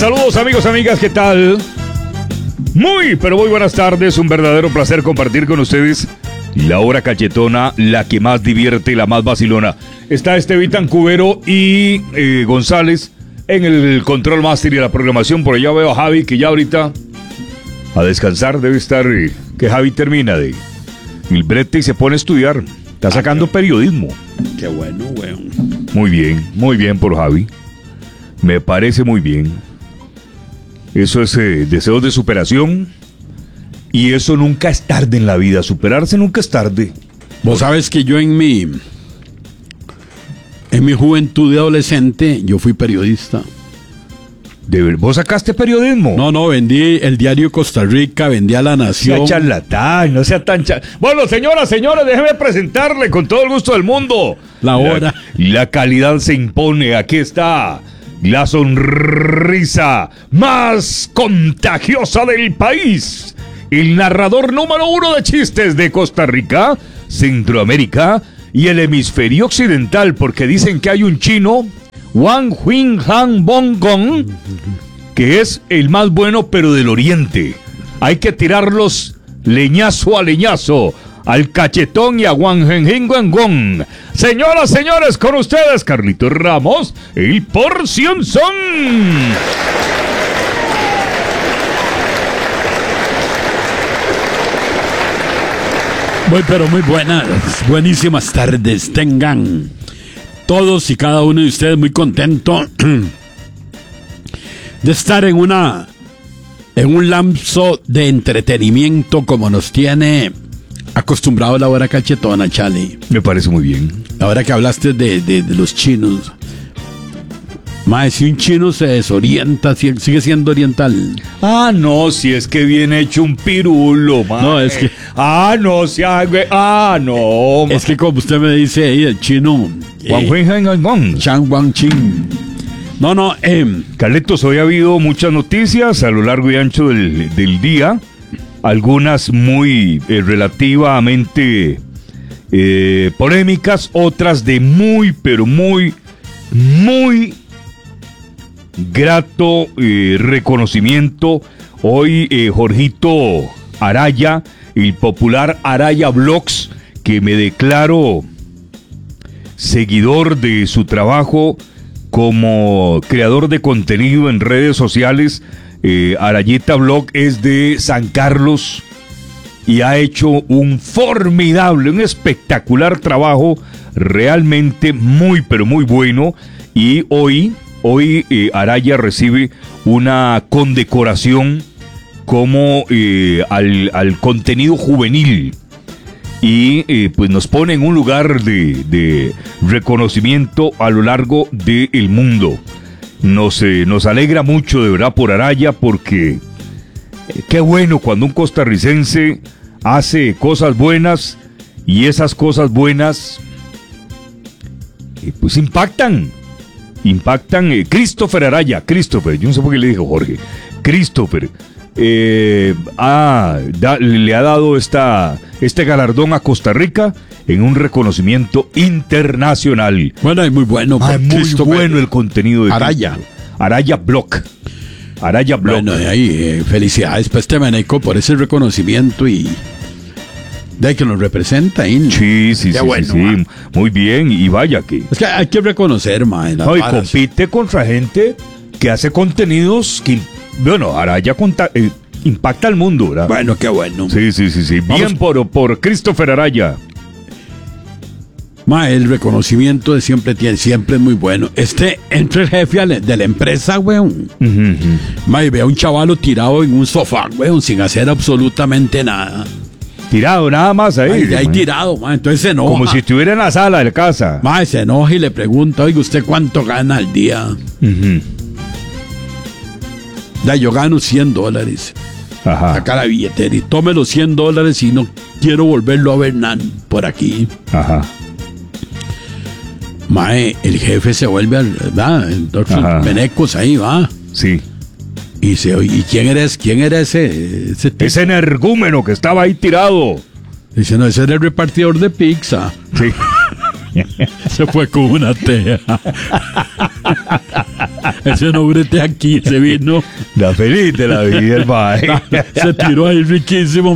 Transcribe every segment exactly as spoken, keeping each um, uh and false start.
Saludos amigos, amigas, ¿qué tal? Muy, pero muy buenas tardes, un verdadero placer compartir con ustedes la hora cachetona, la que más divierte y la más vacilona. Está Estevitan Cubero y eh, González en el control master y la programación. Por allá veo a Javi, que ya ahorita a descansar debe estar, eh, que Javi termina de el brete y se pone a estudiar. Está sacando periodismo. Qué bueno, weón. Muy bien, muy bien por Javi. Me parece muy bien. Eso es eh, deseos de superación. Y eso nunca es tarde en la vida. Superarse nunca es tarde. Vos sabes que yo en mi En mi juventud de adolescente yo fui periodista. ¿De ver, vos sacaste periodismo? No, no, vendí el diario Costa Rica, vendí a La Nación. No sea charlatán, no sea tan cha... Bueno, señoras, señores, déjeme presentarle con todo el gusto del mundo. La hora. La, la calidad se impone. Aquí está la sonrisa más contagiosa del país. El narrador número uno de chistes de Costa Rica, Centroamérica y el hemisferio occidental, porque dicen que hay un chino, Wang Huing Han Bong Gong, que es el más bueno, pero del oriente. Hay que tirarlos leñazo a leñazo, al cachetón y a Wang Hen Wang Gong. Señoras, señores, con ustedes, Carlitos Ramos, el Porcionzón. Muy, pero muy buenas, buenísimas tardes tengan todos y cada uno de ustedes. Muy contento de estar en una en un lapso de entretenimiento como nos tiene acostumbrado la hora cachetona, Chale. Me parece muy bien. Ahora que hablaste de, de, de los chinos, mae, si un chino se desorienta, sigue siendo oriental. Ah, no, si es que viene hecho un pirulo, mae. No, es que... Ah, no, si hague... Ah, no, mae. Es que como usted me dice ahí, el chino... Wang Hui Han Gong. Chang Wang Ching. No, no, eh... Carlitos, hoy ha habido muchas noticias a lo largo y ancho del, del día. Algunas muy eh, relativamente eh, polémicas, otras de muy, pero muy, muy... grato eh, reconocimiento. Hoy eh, Jorgito Araya, el popular Araya Vlogs, que me declaro seguidor de su trabajo como creador de contenido en redes sociales. eh, Arayita Vlog es de San Carlos y ha hecho un formidable, un espectacular trabajo, realmente muy pero muy bueno. Y hoy Hoy eh, Araya recibe una condecoración como eh, al, al contenido juvenil y eh, pues nos pone en un lugar de, de reconocimiento a lo largo del mundo. Nos, eh, nos alegra mucho de verdad por Araya, porque eh, qué bueno cuando un costarricense hace cosas buenas y esas cosas buenas eh, pues impactan. Impactan. eh, Christopher Araya, Christopher, yo no sé por qué le dijo Jorge, Christopher, eh, ah, da, le ha dado esta, este galardón a Costa Rica en un reconocimiento internacional. Bueno, es muy bueno. Ah, muy bueno el contenido de Araya. Araya Blog. Araya Blog. Bueno, ahí, eh, felicidades para este maneco por ese reconocimiento y de que nos representa ahí. Sí, sí, sí, bueno, sí, sí. Muy bien, y vaya que... Es que hay que reconocer, man. No, y compite contra gente que hace contenidos que, bueno, Araya conta, eh, impacta al mundo, ¿verdad? Bueno, qué bueno. Sí, sí, sí, sí. Bien por, por Christopher Araya. Ma, el reconocimiento de siempre tiene, siempre es muy bueno. Este, entre el jefe de la empresa, weón. Uh-huh, uh-huh. Ma, y ve a un chavalo tirado en un sofá, weón, sin hacer absolutamente nada. Tirado nada más ahí. Ahí, ahí tirado, ma, entonces se enoja. Como si estuviera en la sala de la casa. Ma, se enoja y le pregunta, oiga, ¿usted cuánto gana al día? Uh-huh. Da, yo gano cien dólares. Ajá. Saca la billetera y tome los cien dólares y no quiero volverlo a ver nan por aquí. Ajá. Mae, el jefe se vuelve al, ¿verdad? Entonces, venecos ahí, va. Sí. Y se ¿y quién eres? ¿Quién era ese? Ese, ese energúmeno que estaba ahí tirado. Dice, no, ese era el repartidor de pizza. Sí. Se fue con una tea. Ese no brete aquí, se vino. La feliz de la vida, el mae. Se tiró ahí riquísimo.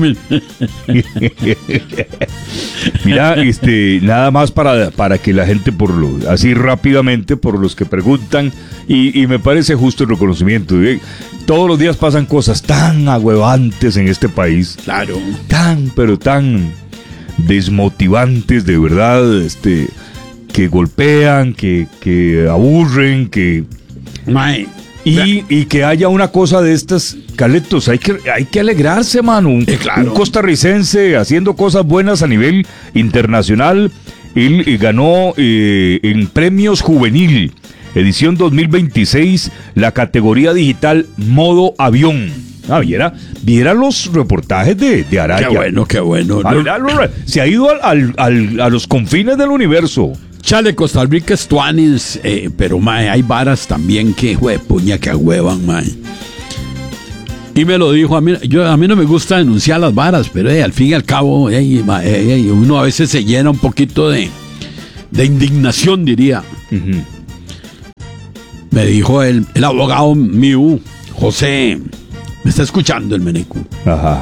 Mira, este, nada más para, para que la gente, por lo, así rápidamente, por los que preguntan, y, y me parece justo el reconocimiento. ¿eh? Todos los días pasan cosas tan agüevantes en este país. Claro. Tan, pero tan desmotivantes, de verdad, este, que golpean, que, que aburren, que... Mae. Y, y que haya una cosa de estas, Carlitos, hay que, hay que alegrarse, mano. Un, eh, claro. un costarricense haciendo cosas buenas a nivel internacional. Él eh, ganó eh, en premios juvenil, edición dos mil veintiséis, la categoría digital modo avión. Ah, viera, viera los reportajes de, de Araya. Qué bueno, qué bueno. Ah, mira, se ha ido al, al, al, a los confines del universo. Chale, Costa Rica es tuanis, eh, pero mae, hay varas también que, jue, puña, que agüevan, mae. Y me lo dijo a mí, yo, a mí no me gusta denunciar las varas, pero eh, al fin y al cabo, eh, eh, eh, uno a veces se llena un poquito de, de indignación, diría. Uh-huh. Me dijo el, el abogado mío, José, me está escuchando el meneco. Ajá.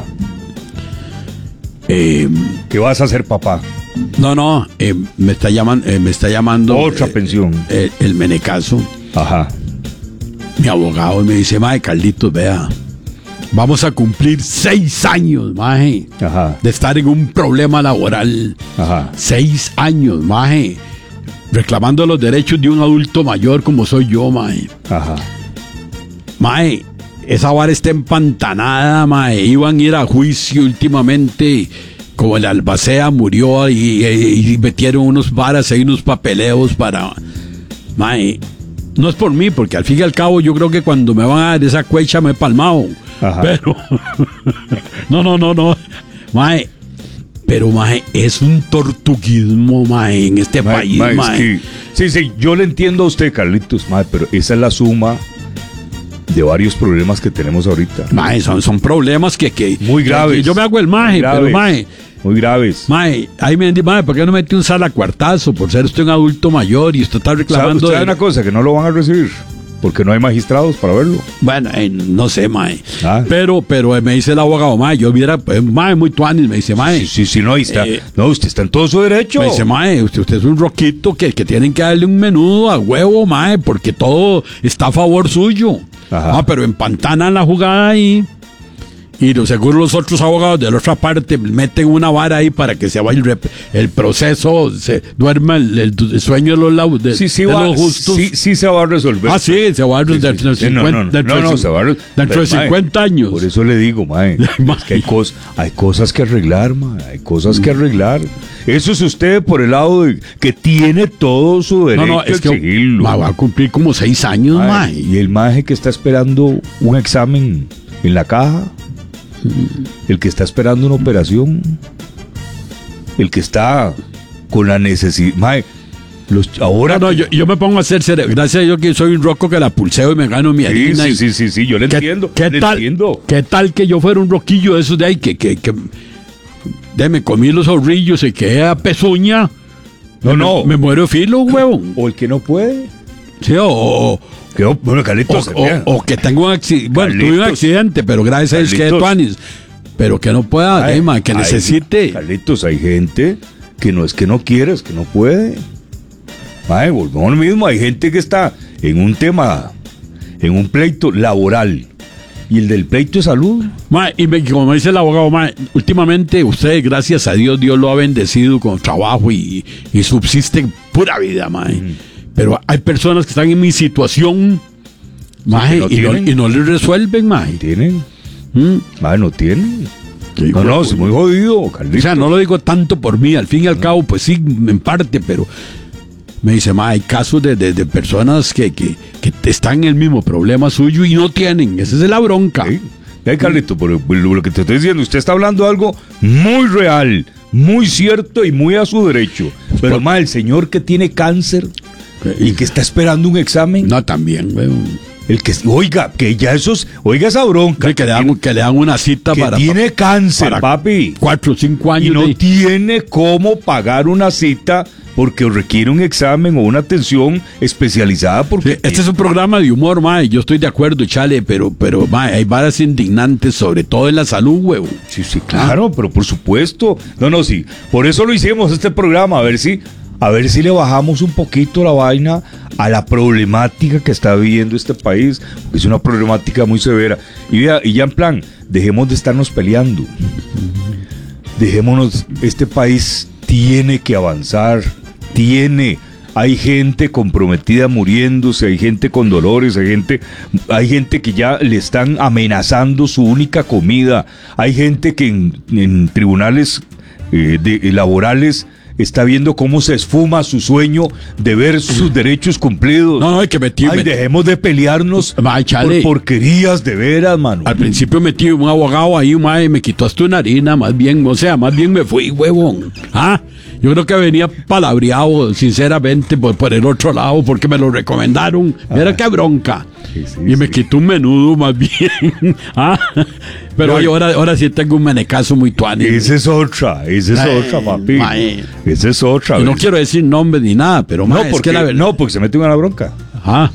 Eh, ¿Qué vas a hacer, papá? No, no, eh, me está llamando, eh, me está llamando otra eh, pensión. Eh, el menecazo. Ajá. Mi abogado y me dice, mae, Carlitos, vea, vamos a cumplir seis años, mae, Ajá. de estar en un problema laboral. Ajá. Seis años, mae, reclamando los derechos de un adulto mayor como soy yo, mae. Ajá. Mae, esa vara está empantanada, mae. Iban a ir a juicio últimamente. Como el Albacea murió y, y, y metieron unos varas ahí, unos papeleos para... Mae, no es por mí, porque al fin y al cabo yo creo que cuando me van a dar esa cuecha me he palmado. Ajá. Pero... no, no, no, no. Mae, pero mae, es un tortuguismo, mae, en este mae, país, mae. mae. Es que, sí, sí, yo le entiendo a usted, Carlitos, mae, pero esa es la suma de varios problemas que tenemos ahorita. Mae, son, son problemas que, que... Muy graves. Que yo me hago el maje, pero mae... Muy graves. Mae, ahí me dice, mae, ¿por qué no metí un salacuartazo? Por ser usted un adulto mayor y usted está reclamando... ¿Sabe, usted de... una cosa? Que no lo van a recibir. Porque no hay magistrados para verlo. Bueno, eh, no sé, mae. Ah. Pero, pero eh, me dice el abogado, mae, yo viera... Eh, mae, muy tuanis, me dice, mae. Sí, sí, sí, no, ahí está. Eh, no, usted está en todo su derecho. Me dice, mae, usted, usted es un roquito que, que tienen que darle un menudo a huevo, mae, porque todo está a favor suyo. Ajá. Ah, pero empantanan la jugada ahí. Y los, seguro los otros abogados de la otra parte meten una vara ahí para que se vaya el, el proceso, se duerma el, el, el sueño de los, lau, de, sí, sí de va, los justos. Sí, sí se va a resolver. Ah, sí, se va a resolver sí, sí, dentro, no, no, dentro, no, no, de, se va a dentro de cincuenta mae, años. Por eso le digo, mae, es que hay, cos, hay cosas que arreglar, mae, hay cosas que arreglar. Eso es usted por el lado de que tiene todo su derecho no, no, es a exigirlo. Que va a cumplir como seis años, mae. mae. Y el maje que está esperando un examen en la caja, el que está esperando una operación, el que está con la necesidad, mae, los, ahora no, no, yo, yo me pongo a hacer serio. Gracias a Dios que soy un roco que la pulseo y me gano mi sí, harina. Sí, y, sí, sí, sí, yo le ¿qué, entiendo. ¿qué, le tal, entiendo. ¿Qué tal que yo fuera un roquillo de esos de ahí que, que, que de, me comí los zorrillos y quedé a pezuña? No, me, no. Me muero de filo, huevo. O el que no puede. Sí, o... o que, bueno, Carlitos, o, o, o que tengo un accidente. Bueno, Carlitos, tuve un accidente, pero gracias a Dios que de tuanis. Pero que no pueda, ay, man, que ay, necesite. Carlitos, hay gente que no es que no quiere, es que no puede. Ay, volvemos lo mismo. Hay gente que está en un tema, en un pleito laboral. Y el del pleito de salud. Ma, y me, como me dice el abogado, ma, últimamente usted, gracias a Dios, Dios lo ha bendecido con trabajo y, y subsiste pura vida, ma. Mm. Pero hay personas que están en mi situación, ma, sí, no y, no, y no les resuelven, ma. No tienen. ¿Mm? Ma, no tienen. Sí, no, no, es muy jodido, Carlitos. O sea, no lo digo tanto por mí, al fin y al no. cabo, pues sí, en parte, pero me dice, ma, hay casos de, de, de personas que, que, que están en el mismo problema suyo y no tienen. Esa es la bronca. Sí. Ay, Carlito, por lo que te estoy diciendo, usted está hablando de algo muy real, muy cierto y muy a su derecho. Pero, ma, el señor que tiene cáncer y que está esperando un examen. No, también, weón. El que, oiga, que ya esos, oiga esa bronca. Sí, que, le dan, que le dan una cita que para... tiene cáncer, para papi. Cuatro o cinco años. Y no de... tiene cómo pagar una cita porque requiere un examen o una atención especializada. Porque Sí, este es un programa de humor, mae. Yo estoy de acuerdo, chale, pero, pero mae, hay varas indignantes, sobre todo en la salud, huevo. Sí, sí, claro, pero por supuesto. No, no, sí. Por eso lo hicimos este programa, a ver si, a ver si le bajamos un poquito la vaina a la problemática que está viviendo este país, porque es una problemática muy severa. Y vea, y ya en plan, dejemos de estarnos peleando. Dejémonos, este país tiene que avanzar, tiene, hay gente comprometida muriéndose, hay gente con dolores, hay gente, hay gente que ya le están amenazando su única comida, hay gente que en, en tribunales eh, de, laborales está viendo cómo se esfuma su sueño de ver sus derechos cumplidos. No, no, hay que meter. Ay, dejemos de pelearnos Mae, chale. por porquerías de veras, mano. Al principio metí un abogado ahí, mae, me quitó hasta una harina, más bien, o sea, más bien me fui, huevón. Ah, yo creo que venía palabreado, sinceramente, por, por el otro lado, porque me lo recomendaron. Mira ah. qué bronca. Sí, sí, y me sí. quitó un menudo, más bien. ah, pero no, ahora, ahora sí tengo un menecazo muy tuani. Esa es otra, esa es mae, otra, papi. Mae. Esa es otra. Y no quiero decir nombre ni nada, pero mae, no, porque, es que la verdad. No, porque se mete en una bronca. Ajá.